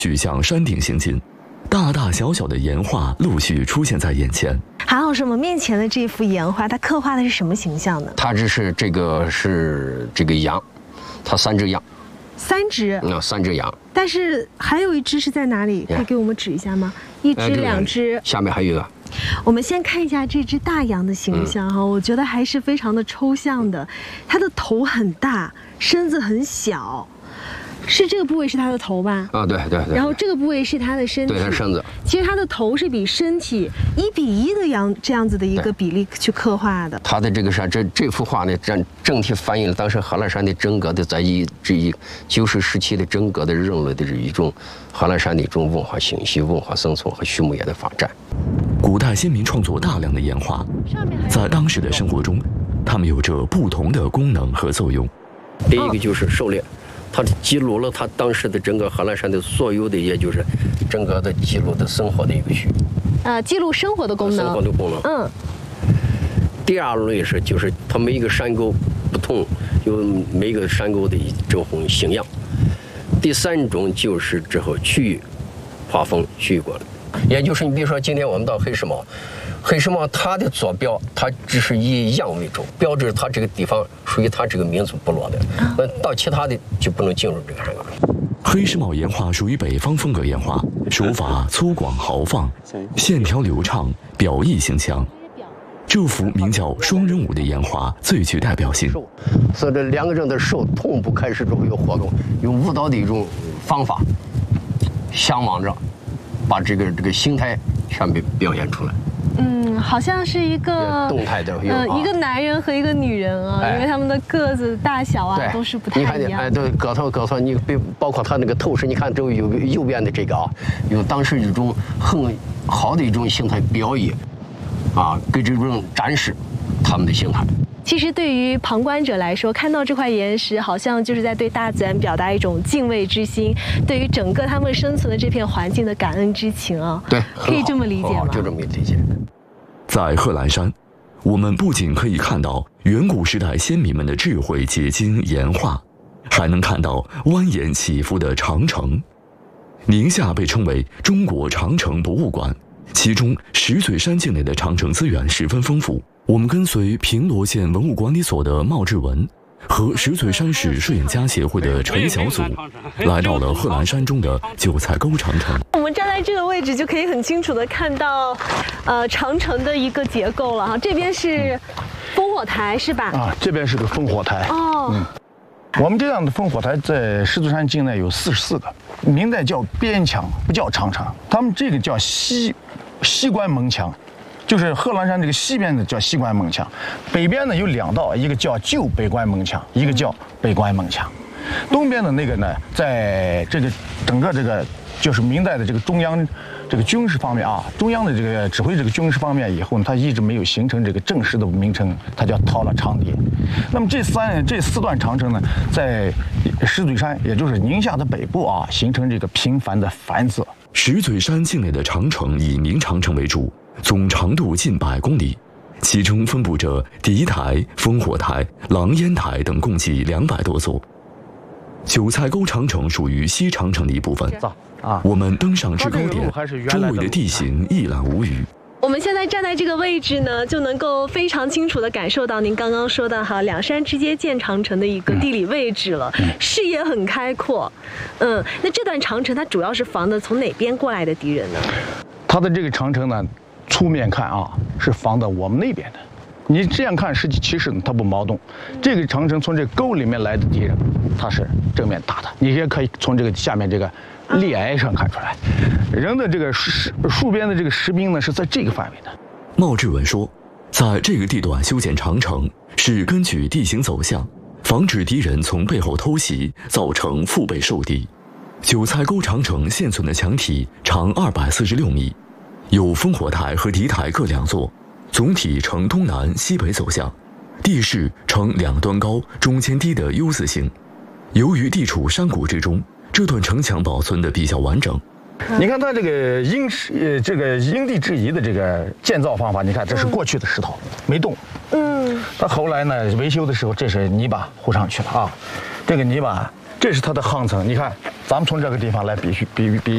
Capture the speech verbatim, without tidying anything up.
举向山顶行进，大大小小的岩画陆续出现在眼前。 韩老师，我们面前的这幅岩画，它刻画的是什么形象呢？ 它这是这个是这个羊，它三只羊。 三只？ 那三只羊。 但是还有一只是在哪里？可以给我们指一下吗？一只、两只。 下面还有一个。 我们先看一下这只大羊的形象哈，嗯、我觉得还是非常的抽象的。它的头很大，身子很小。是这个部位是它的头吧？ 啊，对对对。 然后这个部位是它的身体， 对，它身子。 其实它的头是比身体一比一的样这样子的一个比例去刻画的。 它的这个是这这幅画呢，整整体反映了当时贺兰山的整个的在一这一旧石时期的整个的人类的这一种贺兰山的一种文化兴息、文化生存和畜牧业的发展。 古代先民创作大量的岩画，在当时的生活中，它们有着不同的功能和作用。 第一个就是狩猎。它记录了它当时的整个贺兰山的所有的，也就是整个的记录的生活的一个区。 呃，记录生活的功能。 生活的功能。嗯。第二类是就是它每一个山沟不同，有每一个山沟的这种形样。第三种就是之后区域划分区域管理，也就是你比如说今天我们到黑石毛。黑石毛它的坐标，它只是以羊为主，标志它这个地方属于它这个民族部落的。那到其他的就不能进入这个山岗。 黑石毛岩画属于北方风格岩画，手法粗犷豪放，线条流畅，表意性强。这幅名叫《双人舞》的岩画最具代表性。 所以这两个人的手同步开始之后有活动，用舞蹈的一种方法，向往着把这个这个形态全被表现出来。 嗯，好像是一个动态的， 呃，一个男人和一个女人啊，因为他们的个子大小啊都是不太一样。 哎，对，个头个头，你比包括他那个头饰，你看这右右边的这个啊，有当时一种很好的一种形态表意，啊，给这种展示他们的形态。 其实对于旁观者来说，看到这块岩石，好像就是在对大自然表达一种敬畏之心，对于整个他们生存的这片环境的感恩之情啊。 对， 可以这么理解吗？ 就这么理解。 在贺兰山，我们不仅可以看到远古时代先民们的智慧结晶岩画，还能看到蜿蜒起伏的长城。宁夏被称为中国长城博物馆，其中石嘴山境内的长城资源十分丰富。我们跟随平罗县文物管理所的茂志文和石嘴山市摄影家协会的陈小祖，来到了贺兰山中的九彩沟长城。 我们站在这个位置就可以很清楚地看到，呃，长城的一个结构了哈。这边是烽火台是吧？ 啊，这边是个烽火台。哦。嗯。我们这样的烽火台在石嘴山境内有四十四个，明代叫边墙，不叫长城。他们这个叫西西关门墙。就是贺兰山这个西边的叫西关门墙，北边呢有两道，一个叫旧北关门墙，一个叫北关门墙。东边的那个呢，在这个整个这个就是明代的这个中央这个军事方面啊，中央的这个指挥这个军事方面以后呢，它一直没有形成这个正式的名称，它叫陶了长堤。那么这三这四段长城呢，在石嘴山，也就是宁夏的北部啊，形成这个频繁的繁殖。 石嘴山境内的长城以明长城为主。总长度近百公里，其中分布着敌台、烽火台、狼烟台等共计两百多座。九彩沟长城属于西长城的一部分。啊，我们登上制高点，周围的地形一览无余。 我们现在站在这个位置呢，就能够非常清楚地感受到您刚刚说的哈，两山之间建长城的一个地理位置了，嗯、视野很开阔。嗯，那这段长城它主要是防的从哪边过来的敌人呢？ 它的这个长城呢？粗面看啊，是防的我们那边的。你这样看，实际其实它不矛盾。这个长城从这沟里面来的敌人，它是正面打的。你也可以从这个下面这个裂崖上看出来，人的这个戍戍边的这个士兵呢是在这个范围的。 茂志文说，在这个地段修建长城是根据地形走向，防止敌人从背后偷袭，造成腹背受敌。九彩沟长城现存的墙体长二百四十六米。有烽火台和敌台各两座，总体呈东南西北走向，地势呈两端高、中间低的 U 字形。由于地处山谷之中，这段城墙保存的比较完整。 你看它这个因呃这个因地制宜的这个建造方法，你看这是过去的石头，没动。嗯。它后来呢维修的时候，这是泥巴糊上去了啊。这个泥巴，这是它的夯层。你看，咱们从这个地方来比比比比